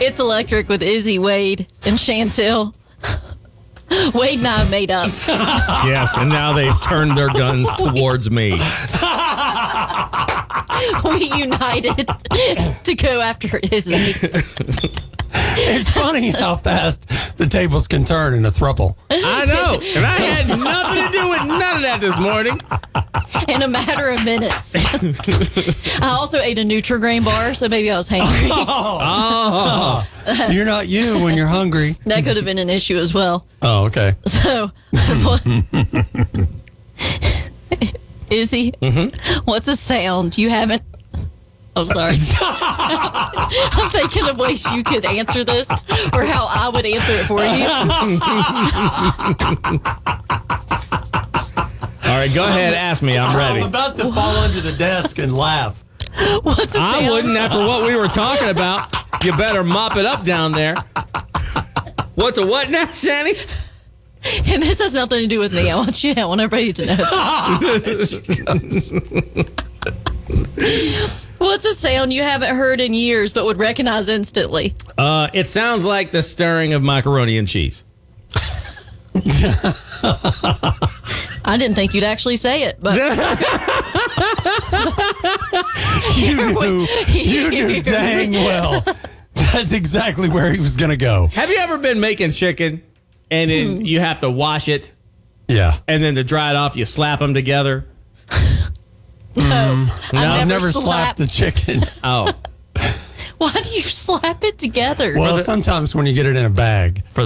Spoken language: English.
It's Electric with Izzy, Wade, and Chantel. Wade and I made up. Yes, and now they've turned their guns towards me. We united to go after Izzy. It's funny how fast the tables can turn in a throuple. I know, and I had nothing to do with none of that this morning. In a matter of minutes. I also ate a Nutri-Grain bar, so maybe I was hangry. Oh. You're not you when you're hungry. That could have been an issue as well. Oh, okay. So, Izzy, what's a sound you haven't... Oh, sorry. I'm thinking of ways you could answer this or how I would answer it for you. All right, go ahead, ask me. I'm ready. I'm about to fall under the desk and laugh. What's a sound? I wouldn't after what we were talking about. You better mop it up down there. What's a what now, Shani? And this has nothing to do with me. I want everybody to know. What's a sound you haven't heard in years but would recognize instantly? It sounds like the stirring of macaroni and cheese. I didn't think you'd actually say it, but You knew dang well. That's exactly where he was going to go. Have you ever been making chicken and then you have to wash it Yeah. and then to dry it off, you slap them together? no, I've never slapped the chicken. Oh. Why do you slap it together? Well, sometimes when you get it in a bag.